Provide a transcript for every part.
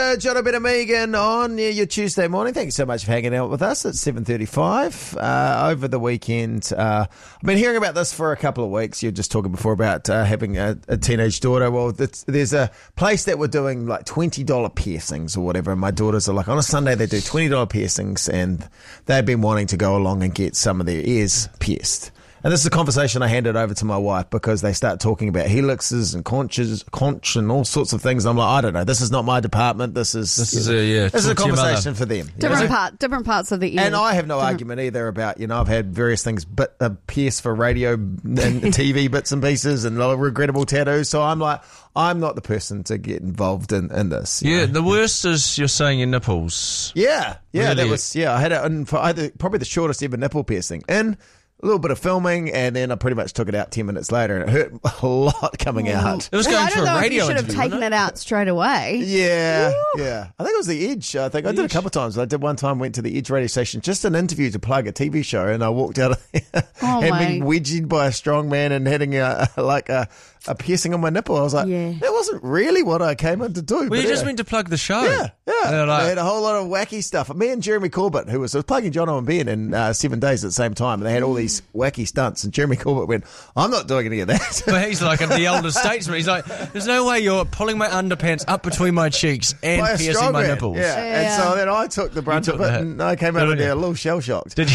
Jono, Ben and Megan on your Tuesday morning. Thank you so much for hanging out with us at 7:35 over the weekend. I've been hearing about this for a couple of weeks. You were just talking before about having a teenage daughter. Well, there's a place that we're doing like $20 piercings or whatever. And my daughters are like, on a Sunday they do $20 piercings, and they've been wanting to go along and get some of their ears pierced. And this is a conversation I handed over to my wife because they start talking about helixes and conch and all sorts of things. I'm like, I don't know. This is not my department. This is a conversation for them. Different parts of the ear. And I have no argument either about, I've had various things pierced for radio and TV bits and pieces and regrettable tattoos. So I'm like, I'm not the person to get involved in this. Yeah, the worst is you're saying your nipples. Yeah, really? That was, I had it probably the shortest ever nipple piercing. A little bit of filming, and then I pretty much took it out 10 minutes later, and it hurt a lot coming out. It was going to a radio interview. You should have taken it out straight away. Yeah. I think it was the Edge. I did a couple of times. I did one time, went to the Edge radio station, just an interview to plug a TV show, and I walked out of there and been wedged by a strong man and having a piercing on my nipple. I was like, that wasn't really what I came in to do. Well, you just went to plug the show. Yeah. They had a whole lot of wacky stuff. Me and Jeremy Corbett, who was plugging Jono and Ben in 7 days at the same time, and they had all these wacky stunts, and Jeremy Corbett went, I'm not doing any of that. But he's like the older statesman. He's like, there's no way you're pulling my underpants up between my cheeks and piercing my nipples. Yeah. And so then I took the brunt of it, and I came out of there a little shell-shocked. Did you?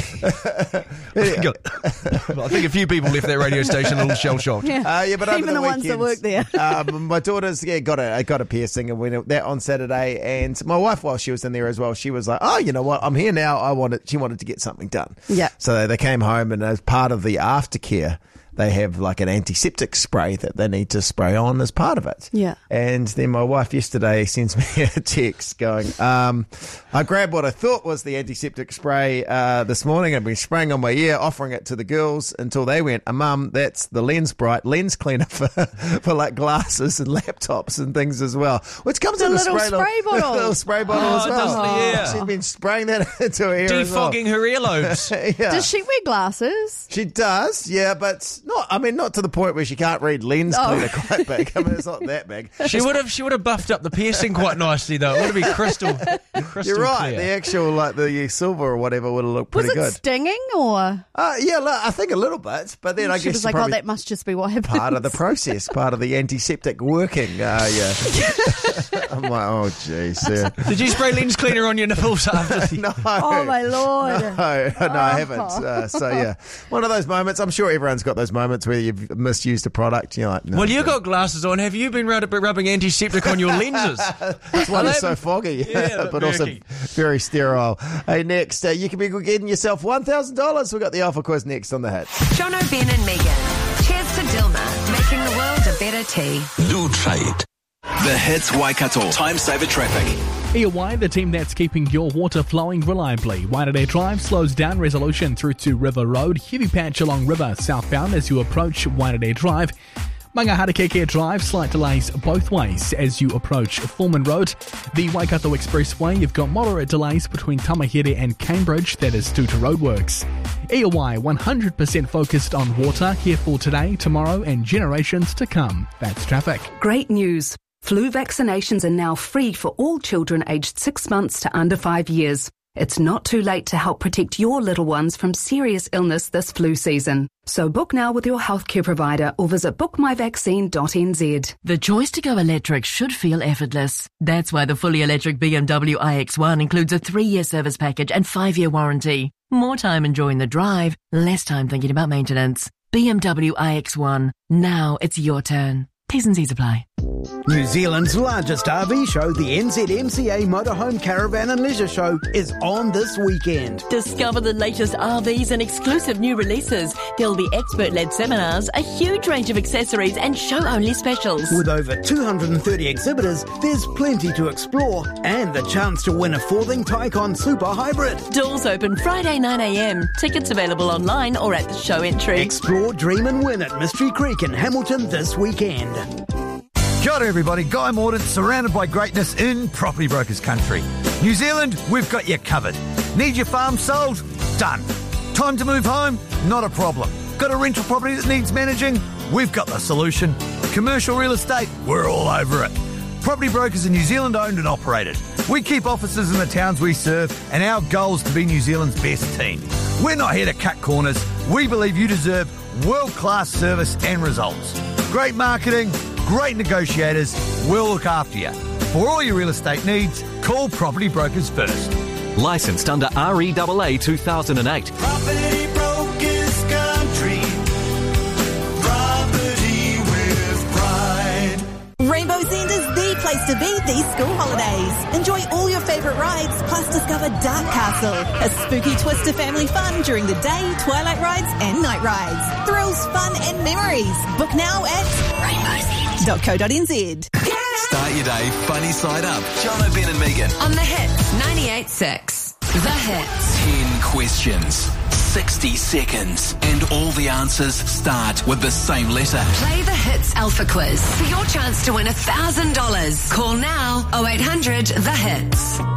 I think a few people left that radio station a little shell-shocked. But over even the ones that work there. My daughter's got a piercing, and we went that on Saturday. And my wife, while she was in there as well, she was like, "Oh, you know what? I'm here now. She wanted to get something done." Yeah. So they came home, and as part of the aftercare, they have like an antiseptic spray that they need to spray on as part of it. Yeah. And then my wife yesterday sends me a text going, I grabbed what I thought was the antiseptic spray this morning. I've been spraying on my ear, offering it to the girls until they went, Mum, that's the Lensbright lens cleaner for like glasses and laptops and things as well. Which comes in a spray bottle. A little spray bottle as well. She's been spraying that into her ear defogging her earlobes. Does she wear glasses? She does, yeah, but not to the point where she can't read lens cleaner quite big. I mean, it's not that big. She would have buffed up the piercing quite nicely though. It would have been crystal You're right. clear. The actual the silver or whatever would have looked pretty good. Was it stinging or? I think a little bit, but then I guess was like, that must just be what happens. Part of the process, part of the antiseptic working. Yeah. I'm like, oh jeez. Yeah. Did you spray lens cleaner on your nipples after? No. Oh my lord. No, I haven't. So yeah, one of those moments. I'm sure everyone's got those moments where you've misused a product. You're like, no. Well, you got glasses on. Have you been rubbing antiseptic on your lenses? That's why they're so foggy, but also very sterile. Hey, next, you could be getting yourself $1,000. We've got the Alpha Quiz next on The Hit. Jono, Ben and Megan. Cheers to Dilma, making the world a better tea. New trade. The Hits Waikato. Time saver traffic. EOY, the team that's keeping your water flowing reliably. Waitangi Drive slows down resolution through to River Road. Heavy patch along River southbound as you approach Waitangi Drive. Mangaharakeke Drive, slight delays both ways as you approach Foreman Road. The Waikato Expressway, you've got moderate delays between Tamahere and Cambridge, that is due to roadworks. EOY, 100% focused on water, here for today, tomorrow and generations to come. That's traffic. Great news. Flu vaccinations are now free for all children aged 6 months to under 5 years. It's not too late to help protect your little ones from serious illness this flu season. So book now with your healthcare provider or visit bookmyvaccine.nz. The choice to go electric should feel effortless. That's why the fully electric BMW iX1 includes a 3-year service package and 5-year warranty. More time enjoying the drive, less time thinking about maintenance. BMW iX1. Now it's your turn. T's and C's apply. New Zealand's largest RV show, the NZMCA Motorhome Caravan and Leisure Show, is on this weekend. Discover the latest RVs and exclusive new releases. There'll be expert-led seminars, a huge range of accessories and show-only specials. With over 230 exhibitors, there's plenty to explore and the chance to win a Forthing Tycon Super Hybrid. Doors open Friday 9am. Tickets available online or at the show entry. Explore, dream and win at Mystery Creek in Hamilton this weekend. Kia ora everybody, Guy Morden, surrounded by greatness in Property Brokers Country. New Zealand, we've got you covered. Need your farm sold? Done. Time to move home? Not a problem. Got a rental property that needs managing? We've got the solution. Commercial real estate? We're all over it. Property Brokers are New Zealand owned and operated. We keep offices in the towns we serve, and our goal is to be New Zealand's best team. We're not here to cut corners. We believe you deserve world-class service and results. Great marketing, great negotiators, we'll look after you. For all your real estate needs, call Property Brokers first. Licensed under REAA 2008. Property Brokers Country. Property with pride. Rainbow's End is the place to be these school holidays. Enjoy all your favourite rides, plus discover Dark Castle, a spooky twist to family fun during the day, twilight rides and night rides. Thrills, fun and memories. Book now at rainbowsend.co.nz. Start your day funny side up. Jono, Ben and Megan. On the Hits 98.6. The Hits. 10 questions, 60 seconds, and all the answers start with the same letter. Play the Hits Alpha Quiz for your chance to win $1,000. Call now 0800 The Hits.